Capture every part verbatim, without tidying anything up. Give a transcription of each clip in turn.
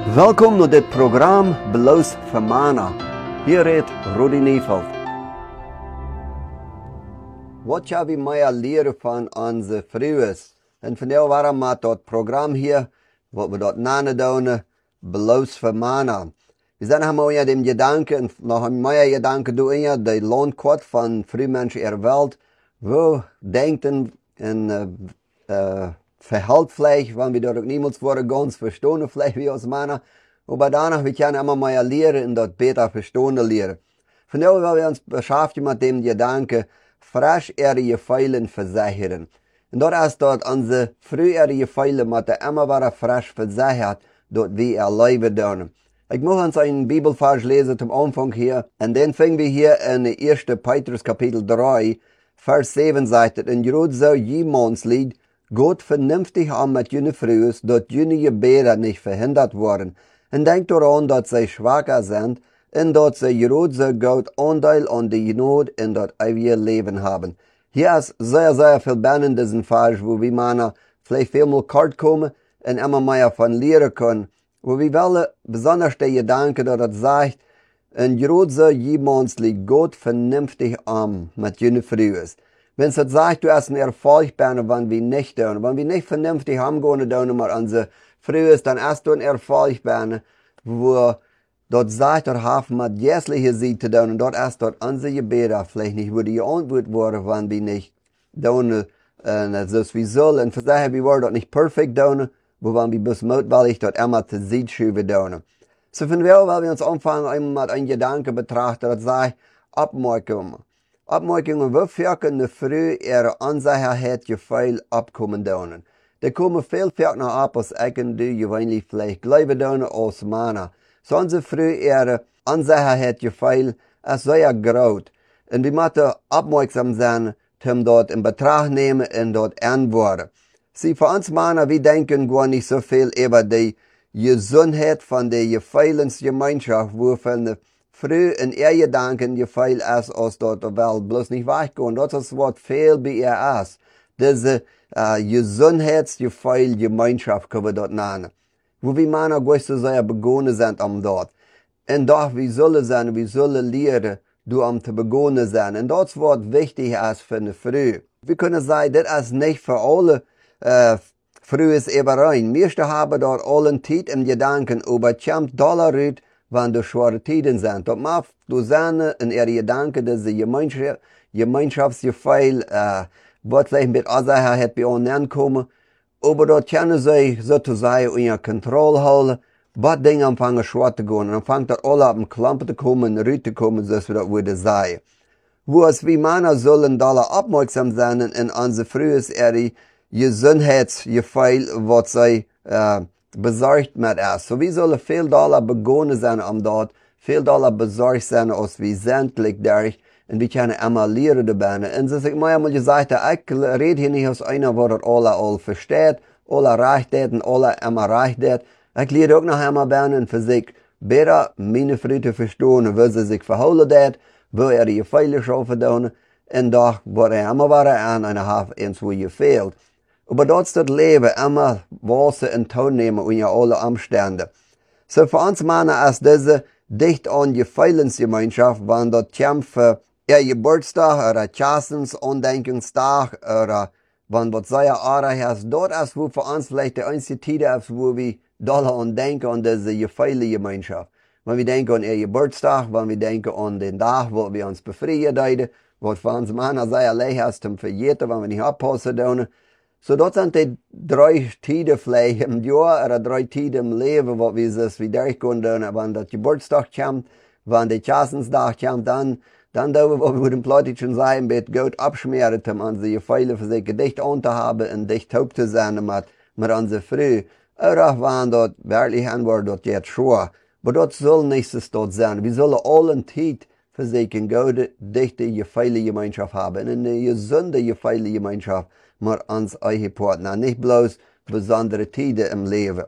Welkom naar dit programma Beloos voor Mana. Hier redt Rudi Nieveld. Wat gaan we meer leren van onze vroegers? En vandaag waren we met dat programma hier, wat we dat namen doen, Beloos voor Mana. We zijn helemaal ja dem gedanken, nog een meer gedanken doen ja, de loonkwart van vroegmensen er Welt, wo denken en uh, uh, verhält vielleicht, wenn wir dort auch niemals vor ganz verstehen, vielleicht wie aus meiner, aber danach, wir können immer mal lernen und dort besser verstehen lernen. Von daher, weil wir uns beschäftigen mit dem Gedanke, frisch ehrliche Feilen versichern. Und dort ist dort unsere frühere Feilen mit der immer wieder frisch versichert, dort wir erleben dürfen. Ich muss uns einen Bibelvers lesen zum Anfang hier, und den finden wir hier in ersten Petrus Kapitel drei, Vers sieben sagt, in Jod so jemals lied, Gott vernünftig an mit jene Frühes, dort jene Gebete nicht verhindert worden. Und denkt daran, dass sie schwacher sind, und dass sie gerot so Gott Anteil an die Not in das ewige Leben haben. Hier ist sehr, sehr viel Bern in diesem Fall, wo wir meiner vielleicht viel mal kalt kommen und immer mehr von lehren können. Wo wir wollen besonders der Gedanke, dass das sagt, in Gerot so jemals liegt Gott vernünftig an mit jene Frühes. Wenn es das sagt, du hast ein Erfolg, wenn wir nicht tun, wenn wir nicht vernünftig haben gehen, dann mal unsere Frühes, dann hast du ein Erfolg, wo dort sagt, dort haben wir die jährliche Seite tun, und dort erst dort unsere Gebete vielleicht nicht, wo die geantwortet wurden, wenn wir nicht tun, äh, so wie soll, und für daher, wir wollen dort nicht perfekt tun, wo wenn wir bis mutwillig dort immer zu Sieg schieben tun. So von wir, weil wir uns anfangen, einmal mit einem Gedanke betrachten, das sagt, Abmerkungen. Abmerkungen, wo vierken früh ihre Ansicherheit gefeil abkommen donen. Da kommen viel vierken ab, als Ecken, die gewöhnlich vielleicht glauben donen, als Männer. So unsere früh ihre Ansicherheit gefeil, es sehr groß. Und wir müssen aufmerksam sein, um dort in Betracht nehmen und dort antworten. Sie, für uns Männer, wir denken gar nicht so viel über die Gesundheit von der Gefeilensgemeinschaft, wo von früh in ihr Gedanken gefeil ist, aus dort der Welt bloß nicht weichgehen. Das ist was viel bei ihr ist. Diese äh, Gesundheitsgefeil Gemeinschaft können wir dort nennen. Wo wir Männer gar so sehr begonnen sind am dort. Und doch, wir sollen sein, wir sollen lernen, du am zu begonnen sein. Und das was wichtig ist für eine Früh. Wir können sagen, das ist nicht für alle äh, frühes Eberein. Meiste haben dort allen Zeit im Gedanken, aber kommt Dollar rüt, wenn du schwere Tiden sind. Dort macht du seine in ihre Gedanken, dass die Gemeinschaft, Gemeinschaftsgefühl, äh, was vielleicht mit Unsicherheit bei uns ankommen, aber dort können sie sozusagen unter Kontrolle halten, was Dinge anfangen schwer zu gehen, und dann fängt dort alle auf den Klampen zu kommen, Rüte zu kommen, so wir das würde sagen. Wo es wie Männer sollen da aufmerksam sein in unser frühes ihre Gesundheitsgefühl, was sie, äh, besorgt mit ist. So wir sollen viel Dollar begonnen sein am dort, viel Dollar besorgt sein, als wir sämtlich durch, und wir können immer lernen dabei. Und so ich mir einmal gesagt, ich rede hier nicht aus einer, wo das alle all versteht, alle reicht hat und alle immer reicht hat. Ich lerne auch noch einmal bei und für sich besser meine Freunde verstehen, wie sie sich verhalten hat, wo er die Fehler schaffen tun, und doch, wo er immer war, an einer Haft eins, wo ihr fehlt. Aber dort ist das Leben immer Wasser in Ton nehmen unter alle Umstände. So für uns Männer ist diese dicht an die Feilensgemeinschaft, wenn dort kämpfen, ihr Geburtstag oder Chassens Andenkungstag oder wenn was sehr arg ist, dort ist, wo für uns vielleicht der einzige Zeit ist, wo wir Dollar an denken an diese Gefeile-Gemeinschaft. Wenn wir denken an ihr Geburtstag, wenn wir denken an den Tag, wo wir uns befreien deuten, was für uns Männer sehr leicht ist zum Verjäten, wenn wir nicht abpassen dürfen. So, das sind die drei Tiden vielleicht im Jahr oder drei Tiden im Leben, wo wir das wieder durchgehen dürfen. Wenn der Geburtstag kommt, wenn der Chassensdag kommt, dann, dann dürfen wir mit dem Plattischen sein, mit Gott abschmieren, um unsere Gefeile für sich dicht anzuhaben und dicht taub zu sein mit, mit unserer Früh. Oder wenn dort wirklich haben dort jetzt schon. Aber das soll nächstes dort sein. Wir sollen allen Zeit für sich in Gott dichte Gefeile-Gemeinschaft haben, in eine gesunde Gefeile-Gemeinschaft. Maar ans eigen Partner, nicht bloß besondere Tiden im Leben.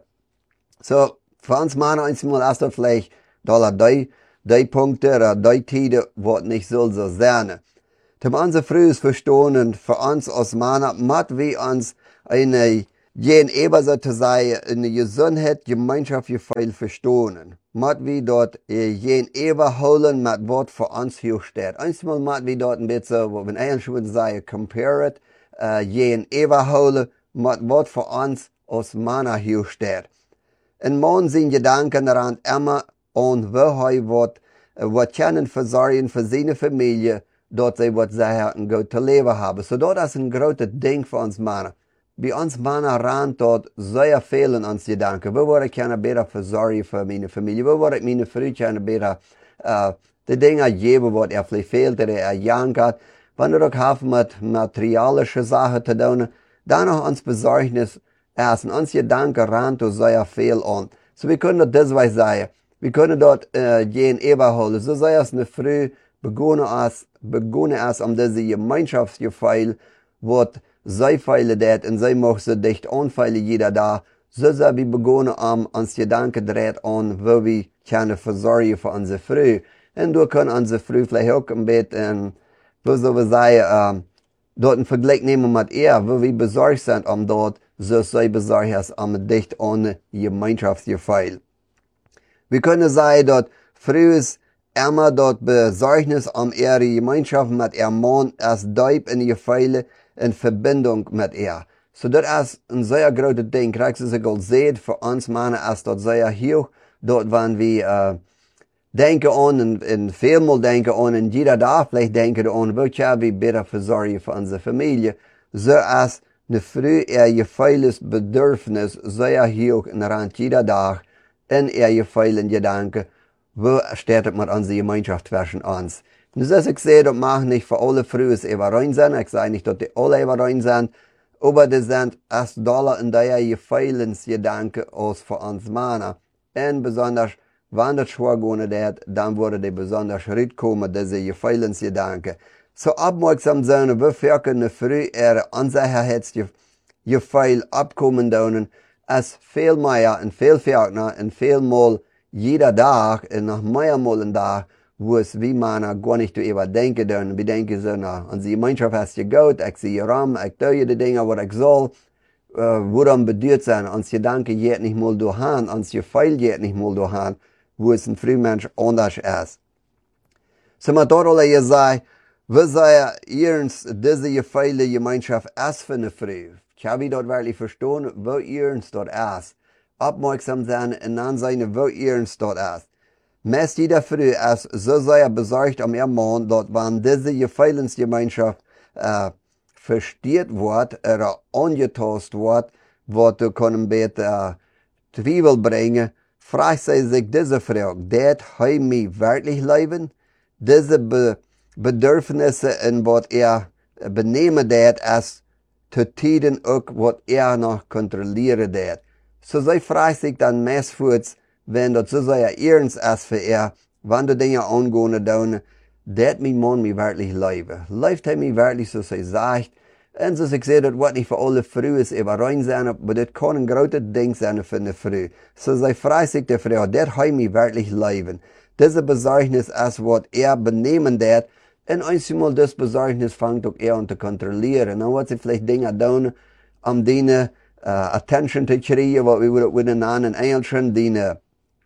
So, für uns Männer einmal ist das vielleicht da die, die Punkte oder die Tiden, was nicht soll so sein. Zum unser frühes Verstehen, für uns als Männer, müssen wir uns eine Jen eber so zu sein, in der Gesundheit, Gemeinschaft, gefeil verstohnen. Mat wie dort, jen eber holen, mat Wort für uns hier steht. Einmal mat wie dort ein bisschen, wo man eigentlich würde sagen, compare it, uh, jen eber holen, mat Wort für uns aus Mana hier steht. En morgen sind Gedanken daran immer an, wo hij wat, wat kunnen verzorgen für seine Familie, dort sie wat sie ein gutes Leben haben. So dort ist ein großes Ding für uns Männer. Bei uns Männer ran dort sehr viel in uns Gedanken. Wo würde ich gerne besser versorgen für meine Familie? Wo würde ich meine Frau gerne besser, uh, die Dinge geben, was er vielleicht fehlt, die er jagen hat. Wenn du doch haben mit materialische Sachen zu tun, dann noch uns Besorgnis essen. Uns Gedanken ran dort sehr viel an. So wir können das das sagen. Wir können dort äh, gehen überholen. So sei es eine Früh begonnen als, begonnen als um diese Gemeinschaftsgefühl, wird sei feile dat und sei mocht sie dicht anfeile jeder da. So sei wir begonnen um uns Gedanken dreht an, wo wir können versorgen für unsere Früh. Und du können unsere Früh vielleicht auch ein bisschen, wo so wir sagen, äh, dort einen Vergleich nehmen mit ihr, wo wir besorgt sind um dort, so sei besorgt ist um dicht an Gemeinschaftsgefühl. Wir können sagen, dass früher immer dort Besorgnis um ihre Gemeinschaft mit ihrem Mann als Deib in ihr Gefühle in Verbindung mit ihr. So das ist ein sehr großes Ding. Kriegst du sich als seht für uns Männer, als dort sehr hoch, dort wenn wir äh, denken an, und, und vielmal denken an, und jeder da vielleicht denken an, wo können wir besser versorgen für unsere Familie. So als eine Frau ihr Gefühles Bedürfnis sehr hoch in Rand jeder Tag, in ihr Gefühlen Gedanken, wo steht es mit unserer Gemeinschaft zwischen uns. Und das ist, ich sehe, das macht nicht für alle Frauen überrein sein. Ich sage nicht, dass die alle überrein sind, aber die sind erst doller in der Gefühlensgedanken als für uns Männer. Und besonders, wenn das schwer gehen wird, dann würde die besonders rauskommen, diese Gefühlensgedanken. So aufmerksam sein, wofür eine Frau ihre Unsicherheitsgefühl abkommen dürfen, als viel mehr und viel ferner und viel mal jeder Tag und noch mehrmal ein Tag, wo es wie Männer gar nicht überdenken dürfen. Wir denken so, na, unsere Gemeinschaft hast du gut, ich sehe rum, ich tue die Dinge, was ich soll, äh, woran bedeutet sein, uns Gedanken geht nicht mal durchhan, uns Gefühl geht nicht mal durchhan, wo es ein Frühmensch anders ist. So, man dort alle gesagt, wir sagen, ernst, diese Gefühle Gemeinschaft ist für eine Früh. Ich habe dort wirklich verstanden, wo ernst dort ist. Aufmerksam sein und dann sein, wo ernst dort ist. Meist jeder Früh ist so sehr besorgt um ihr Mann, dort wenn diese Gefühlsgemeinschaft äh, versteht wird oder angetoast wird, wird du können mit äh, Zweifel bringen, fragt sie sich diese Frage, das hat mich wirklich leben? Diese Be Bedürfnisse in was er benehmen dat, ist zu tiden auch, was er noch kontrollieren dat. So sie fragt sich dann meistens, wenn das so sehr ernst ist für er, wenn die Dinge angehen, dann, dat mein Mann mich wirklich leben. Lebt er mich wirklich, so sie sagt. Und so ich sehe, das wird nicht für alle Frauen überrein sein, aber das kann ein großes Ding sein für eine Frau. So sie fragt sich die Frau, dat hat mich wirklich leben. Diese Besorgnis ist, was er benehmen dat, und einmal das Besorgnis fängt auch er an zu kontrollieren. Dann wird sie vielleicht Dinge tun, um deine uh, Attention zu kriegen, was wir würden nennen in Englischen, deine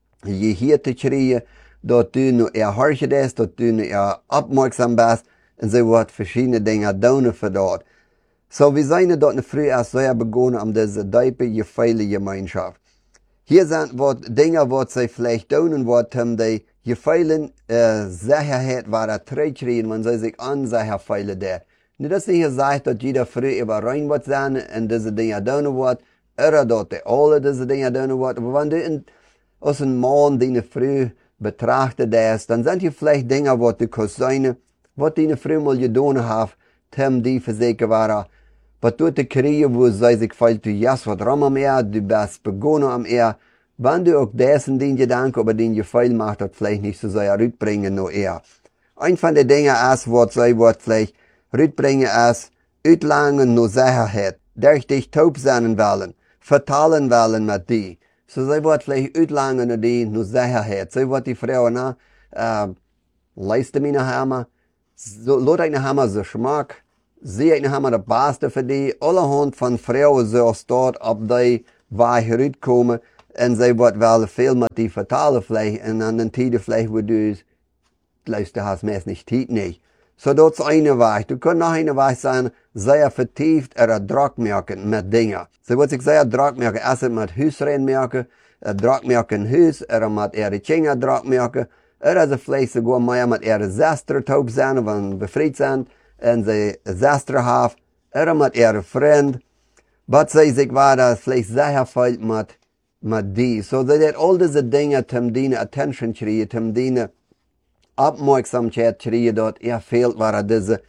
Gehirn zu kriegen, dass du nur erhorchen bist, dass du nur aufmerksam bist, und sie wird verschiedene Dinge tun für dort. So, wir sehen dort eine Früh erst sehr begonnen, um diese tiefe Gefühle Gemeinschaft. Hier sind wat Dinge, was sie vielleicht tun, was um die Gefühle äh, Sicherheit weiter zurückkriegen, wenn sie sich unsicher fühlen. Nicht, dass sie gesagt, dass jeder Früh überrein wird sein und diese Dinge tun wird, oder dass die alle diese Dinge tun wird. Aber wenn du in, aus einem Mann deine Früh betrachtet hast, dann sind hier vielleicht Dinge, was du kannst sein, was deine Früh mal getan hat, um die für sich waren. Was du te kriegen, wo sie sich fühlt, du jas wat rum am er, du bist begonnen am er. Wenn du auch dessen den Gedanken über den Gefühl macht, das vielleicht nicht so sehr rütbringen, nur er. Ein von den Dingen ist, was sie wird vielleicht rütbringen ist, utlangen nur Sicherheit, durch dich taub sein wollen, vertalen wollen mit die. So sie wird vielleicht utlangen nur die nur Sicherheit. Sie wird die Frau, na, äh, leiste mir nach Hammer, so, lot eine Hammer so schmack, zie ik nog maar de beste voor die. Alle hond van vrouwen zoals dort op die waar uitkomen. En zij wordt wel veel met die vertalen vlees. En aan de tijden vlees wordt dus, luister, hast meest niet tijd niet. So dat is een weg. Du kunt nog een weg zijn, sehr vertieft er druk merken met dingen. So wat ik sehr druk merken, eerst met huisrein merken, druk merken huis, er met er de kinderen druk merken. Er is een vlees gewoon meer met er zester taub zijn, van bevrijd zijn, en ze zester have, er met er vriend. Wat zij zich waar dat vlees sehr veel met, met die. So dat al deze dingen tem dienen attention krijgen, tem dienen Aufmerksamkeit kriegen dort, er fehlt, war diese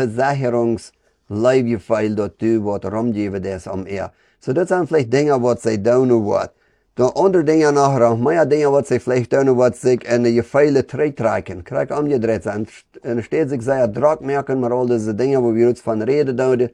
Versicherungsleibgefühl dort, du, was rumgeben das am er. So, das sind vielleicht Dinge, was sie tun wird. Dann andere Dinge nachher, mehr Dinge, was sie vielleicht tun wird, sich in die Gefühle treiben. Krieg umgedreht sein. Und steht sich sehr Druck merken, aber all diese Dinge, wo wir uns von reden deuten,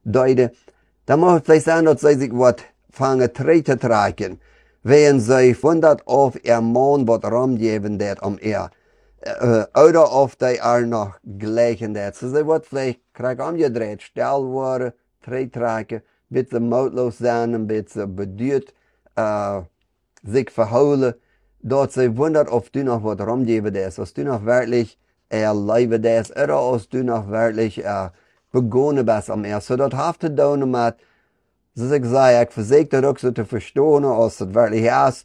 dann mag es vielleicht sein, dass sie sich was fangen zu treiben. Wenn sie wundert auf ihr Mann, was rumgeben das am er. Uh, oder of die er nog gleichen dat. So ze wordt vielleicht krijg omgedreht, stel worden, treitrekken, beetje moutloos zijn, een beetje beduurd, uh, zich verhouden, dat ze wundert of du nog wat rumgeven is, als du nog werkelijk er leven is, oder als du nog werkelijk uh, begonnen bist am er. So dat heeft te doen met, zoals ik zei, ik verzeker dat ook zo te verstaan, als het werkelijk is,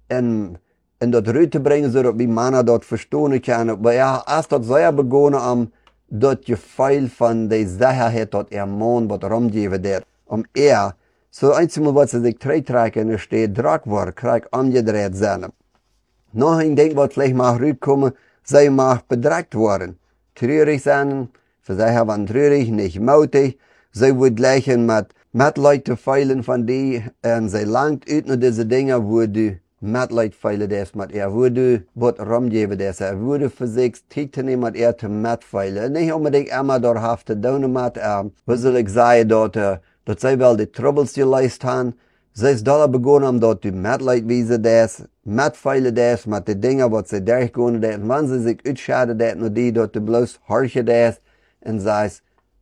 en en dat ruit te brengen, zodat wie mannen dat verstaan kunnen. Maar ja, als dat zij begonnen om dat gevoel van de zekerheid dat er man wat rumgeven deed, om er, zo eenmaal wat ze zich treitrekken en er steht druk wordt, krijg omgedreht zijn. Nog een ding wat vielleicht mag uitkomen, zij mag bedreigt worden. Treurig zijn, voor zij hebben treurig, niet moutig, zij wordt gleichen met, met Leute feilen van die, en zij langt uit naar deze dingen, wo du Mitleid feilen des met er, wo du wat rumgeven des er, wo du versuchst, tijd te nemen met er te mitfeilen. Niet unbedingt immer door have te doen met er. Wat zal ik zeggen, dat, uh, dat zij wel de troubles geleist hebben. Zij is daar begonnen om dat du mitleid wiesen des, mitfeilen des, met de dingen wat zij durchgaan des. En wanneer ze zich uitscheiden des, naar die dat du bloos hartje des, en zij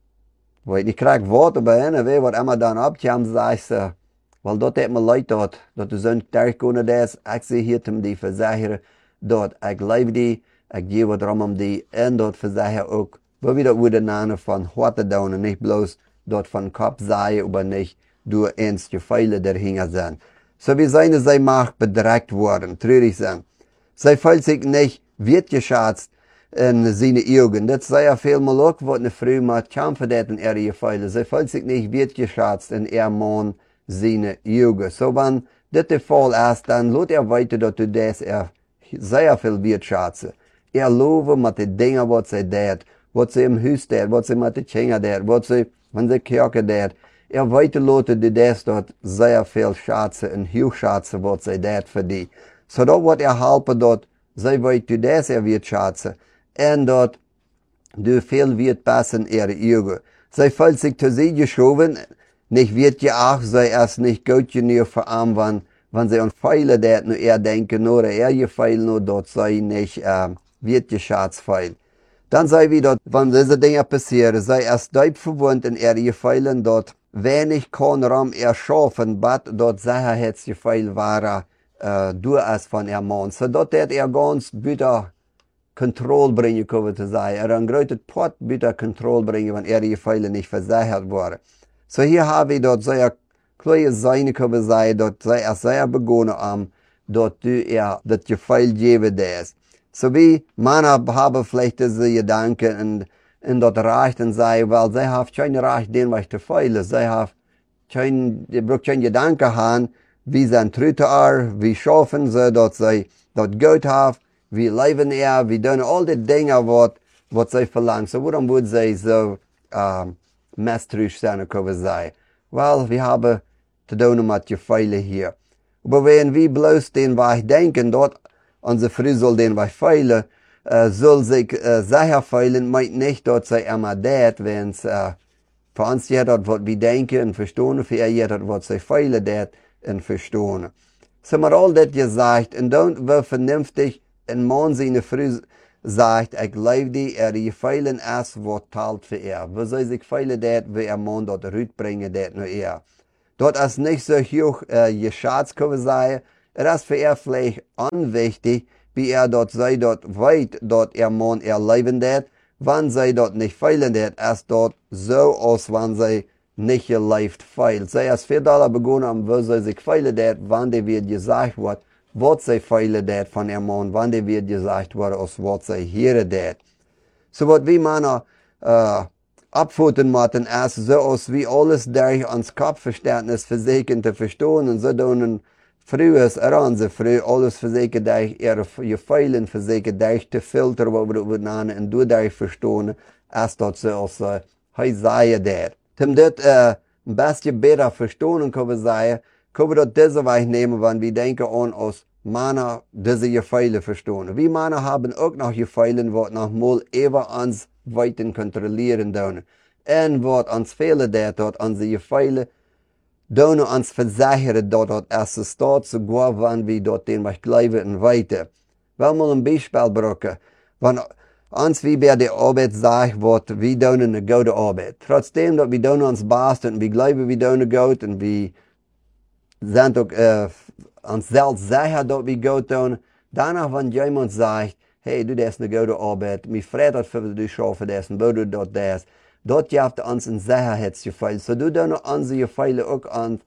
weet ik krijg water bij hen, weet wat immer dan opkomt, zij ze, wel dat heeft me leid dat, dat de zon terugkomen is. Ik zie hier om die verzekeren dat ik leef die, ik geef wat rum om die, en dat verzekeren ook, waar we dat worden namen van hart te doen, en niet bloos dat van kop zijn, maar niet door eens gevoelen erheen zijn. So wie zijn zij mag bedreigt worden, treurig zijn. Zij voelt zich niet wertgeschätzt in zijn ogen. Dat zei ja veel mal ook, wat een vrouw moet kämpfen dat in haar gevoelen. Zij voelt zich niet wertgeschätzt in haar man zijn ogen. So wann dit de geval is, dan laat er weten dat u des er zeer veel wertschätzen. Er loven met de dingen wat zij deed, wat zij im huis deed, wat zij met de kinderen deed, wat zij van de kerken deed. Er weten laten de des dat zeer veel schätzen en heel schätzen wat zij deed voor die. So dat wordt er helpen dat zij weet u des er wertschätzen en dat du veel wird passen in ihre ogen. Zij voelt zich te zij geschoven, nicht wird ja auch sei erst nicht gut genug für arm, wann, wann sie an Feile dat nur er denken, oder er gefeilt nur dort sei nicht, äh, wird geschätzt feil. Dann sei wieder, wenn diese Dinge passieren, sei erst deib verwohnt in er gefeilen dort, wenig kann Ram erschaffen, bat dort Sicherheitsgefeil war, äh, du es von er Mann. So dort hat er ganz bitter Kontrolle bringen können zu sein. Er ein großes Port bitter Kontrolle bringen, wenn er Gefeile nicht versichert waren. So hier habe ich dort sehr kleine Seine können sein, dort sei er sehr begonnen am, dort du er das Gefühl geben des. So wie Männer haben vielleicht diese Gedanken und, und dort reicht und sei, weil sie haben kein Recht, den was zu feilen. Sie haben kein, die braucht kein Gedanke haben, wie sie ein Trüter, wie schaffen sie, dort sie dort gut haben, wie leben er, wie tun all die Dinge, was, was sie verlangen. So warum würden sie so, ähm, misstrauisch zijn kunnen zijn. Wel, we hebben te doen met Gefühle hier. Aber wenn wir bloß den wij denken, dat onze vrouw soll den wij feilen, uh, soll sich uh, sicher feilen, meint nicht, dass sie immer dat, wenn es uh, für uns jeder, was wir denken und verstehen, für jeder, was sie feilen, dat und verstehen. So, mal all das gesagt, und dann wir vernünftig in Mann seine Frau sagt, ich leif die, er je feilen es, wat talt für er. Wo soll sich feilen dat, wie er man dort rütbringen, dat nur er. Dort ist nicht so hoch, äh, je Schatz können sein, er ist für er vielleicht unwichtig, wie er dort sei, dort weit, dort er man er leben dat, wann sei dort nicht feilen dat, erst dort so aus, wann sei nicht geleift feilt. Sei erst vier Dollar begonnen haben, wo soll sich feilen dat, wann der wird gesagt wird, wat sei feilen dat von er man, wann der wird gesagt wird, aus wat sei hier dat. So wat wie man äh, abfoten machen, erst so aus wie alles durch ans Kopfverständnis versägen zu verstehen und so dann frühes eran so früh alles versägen durch ihre Feilen versägen durch zu filtern, wo wir übernahmen und du durch verstehen, erst dort so aus äh, hei sei dat. Zum dit äh, ein bisschen besser verstehen können wir sagen, können wir dort diese Weich nehmen, wenn wir denken an aus Mana diese Gefeile verstehen. Wir Mana haben auch noch Gefeile, die noch mal eben uns weiter kontrollieren dürfen. Und was uns fehlt, dort an die Gefeile, dürfen uns versichern, dort dort erst Staat zu gehen, wenn wir dort den was glauben und weiter. Weil mal ein Beispiel brauchen. Wenn uns wie bei der Arbeit sagt, wird, wir tun eine gute Arbeit. Trotzdem, dass wir tun uns besten und wir glauben, wir tun gut und wir sind auch äh, uns selbst sicher, dass wir gut tun. Danach, wenn jemand sagt, hey, du das eine gute Arbeit, mir freut das für du schaffen das und wo du dort das, dort gibt uns ein Sicherheitsgefühl. So du tun unsere Gefühle auch an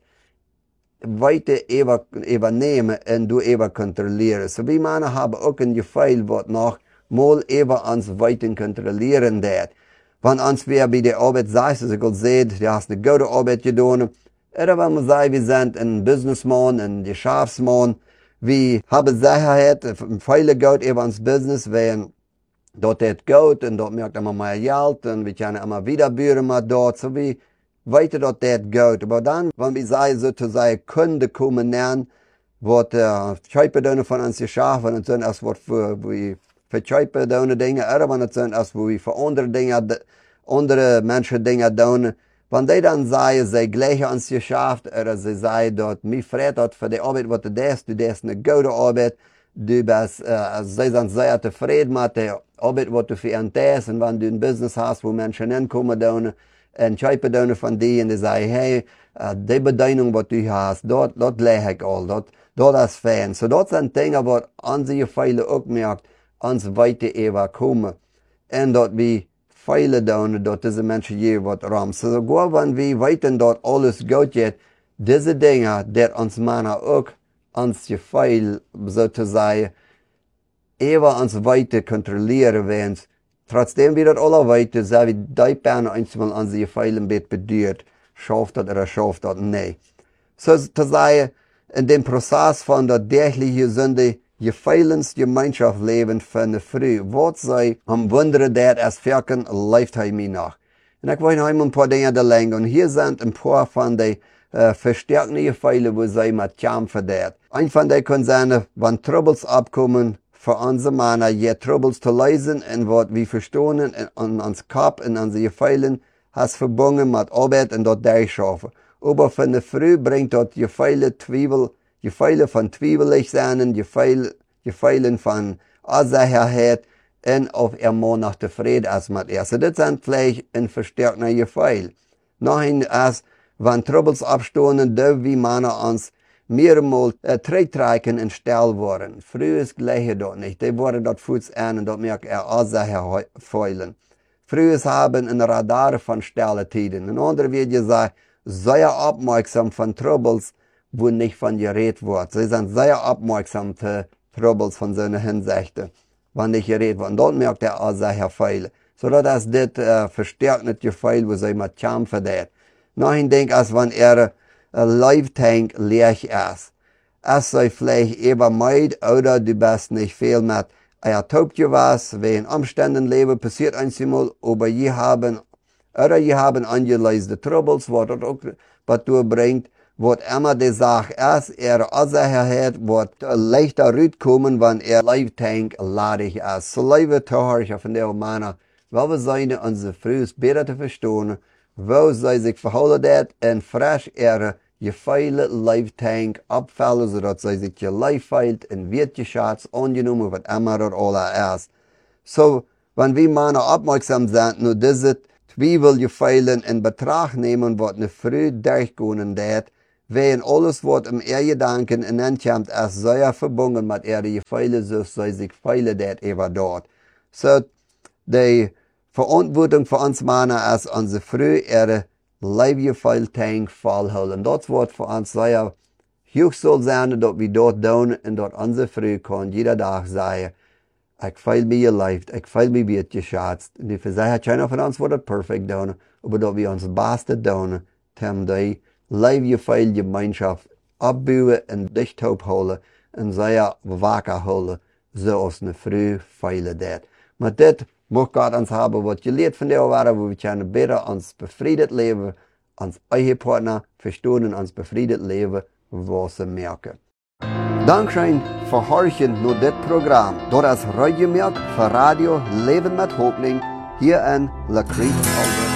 weiter übernehmen und du eben kontrollieren. So wie man haben auch ein Gefühl, was noch mal eben uns weiter kontrollieren wird. Wenn uns wer bei der Arbeit sagt, dass ich sehe, du hast eine gute Arbeit getan, oder wenn man sagt, wir sind ein Businessman, ein Geschäftsmann, wir haben Sicherheit, viele Geld über uns Business, wenn dort das Geld und dort merkt immer mehr Geld und wir können immer wieder bühren mit dort, so wie weiter dort das Geld. Aber dann, wenn wir sagen, sozusagen Kunde kommen nähern, wird äh, Scheibe von uns geschaffen und sind erst was für, wie für Scheibe Dinge, oder wenn es sind erst, wo wir für andere Dinge, andere Menschen Dinge tun. Wenn die dann sagen, sie gleich uns geschafft, oder sie sagen dort, mir freut dort für die Arbeit, was du das, du das eine gute Arbeit, du bist, äh, sie sind sehr zufrieden mit der Arbeit, was du für ihn tust, und wenn du ein Business hast, wo Menschen hinkommen, dann, und schreiben von dir, und die sagen, hey, äh, die Bedeutung, was du hast, dort, dort lege ich all, dort, dort ist fein. So dort sind Dinge, was unsere Feile auch merkt, uns weiter überkommen. Und dort wie Feile down, dort diese Menschen hier was rum. So sogar wenn wir weiter dort alles gut geht, diese Dinge, die uns Männer auch uns Gefeil, sozusagen, eher uns weiter kontrollieren werden. Trotzdem wir das alle weiter, so wie die Beine einmal an sie Gefeil im Bett bedient, schafft das oder schafft das nicht. So zu sagen, in dem Prozess von der täglichen Sünde, Gefeilens Gemeinschaft leben von der Früh. Was sei am Wunder, der es wirken, läuft er mir nach. Und ich wollte heute ein paar Dinge da länger. Und hier sind ein paar von den äh, verstärkten Gefeilen, wo sie mit kämpfen. Ein von denen kann sein, wenn Troubles abkommen, für unsere Männer, je Troubles zu lösen, und was wir verstehen, an uns Kopf und an sie Gefeilen, has verbunden mit Arbeit und dort durchschaffen. Aber von der Früh bringt dort Gefeile Zwiebel, Gefeile von Zwiebelig sein, Gefeile, Gefeile von Unsicherheit und auf ihr Mann nach der Friede als mit ihr. So das sind vielleicht ein verstärkter Gefeil. Nachhin als, wenn Troubles abstehen, dürfen wir Männer uns mehrmals äh, trägtreiken in Stall worden. Früher ist gleich dort nicht. Die wurden dort Fuß an und dort merkt er Unsicherheit feilen. Früher haben ein Radar von Stelletiden. Ein anderer wird gesagt, sehr aufmerksam von Troubles, wo nicht von geredet wird. Sie sind sehr aufmerksam für Troubles von so einer Hinsicht, wenn nicht geredet wird. Und dort merkt er auch sehr viel. So dass das äh, verstärkt nicht Gefühl, wo sie mit kämpfen wird. Nachhin denke ich, als wenn er ein Live-Tank leer ist. Es sei vielleicht eben meid oder du bist nicht viel mit. Er taugt dir was, wie in Umständen leben, passiert einmal, aber je haben, oder je haben angelöste Troubles, was das auch, was du bringt, wird immer die Sache ist, er Unsicherheit wird leichter rauskommen, wenn er Live-Tank ladig ist. So liebe Zuhörer von der Männer, weil wir seine unsere Früh besser zu verstehen, wo sie sich verhalten und frisch ihre Gefeile Live-Tank abfallen, sodass sie sich ihr Life feilt und wird geschätzt, angenommen, was immer das alles ist. So, wenn wir Männer aufmerksam sind, nur diese Zwiebelgefeilen in Betracht nehmen, was ne früh durchgehen wird, wenn alles, was im ihr Gedanken in den kommt, als sehr verbunden mit ihre Gefeile, so soll sich feile det über dort. So, die Verantwortung für uns Männer ist, unsere früh ihre Leibgefeile vollholen. Das wird für uns sehr hoch soll sein, dass wir dort tun und dass unsere früh kann jeder Tag sagen, ich feil mir gelebt, ich feil mir wird geschätzt. Und ich sage, keiner von uns wird das perfekt tun, aber dass wir uns Beste tun, um die Leibgefeile Gemeinschaft abbauen und dicht holen und sehr wacker holen, so als eine früh feile det. Mit das muss Gott uns haben, was gelehrt von der Ware, wo wir können besser uns befriedet leben, uns Ehepartner verstehen und uns befriedet leben, was sie merken. Dankeschön für Horchen nur das Programm. Dort ist Radiomerk für Radio Leben mit Hoffnung hier in La Crete, Alberta.